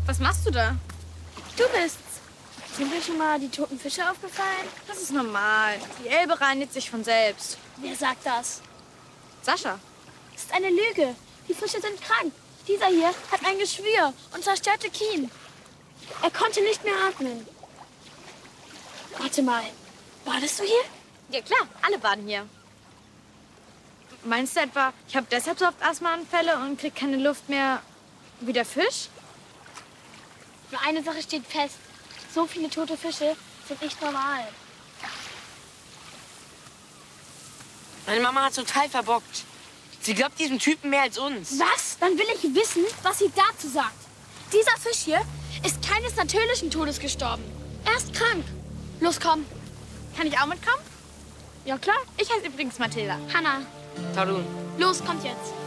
Was machst du da? Du bist's. Sind dir schon mal die toten Fische aufgefallen? Das ist normal. Die Elbe reinigt sich von selbst. Wer sagt das? Sascha. Das ist eine Lüge. Die Fische sind krank. Dieser hier hat ein Geschwür und zerstörte Kien. Er konnte nicht mehr atmen. Warte mal. Badest du hier? Ja klar, alle baden hier. Meinst du etwa, ich habe deshalb so oft Asthmaanfälle und krieg keine Luft mehr wie der Fisch? Nur eine Sache steht fest. So viele tote Fische sind nicht normal. Meine Mama hat total verbockt. Sie glaubt diesem Typen mehr als uns. Was? Dann will ich wissen, was sie dazu sagt. Dieser Fisch hier ist keines natürlichen Todes gestorben. Er ist krank. Los, komm. Kann ich auch mitkommen? Ja, klar. Ich heiße übrigens Mathilda. Hanna, Tarun. los, kommt jetzt.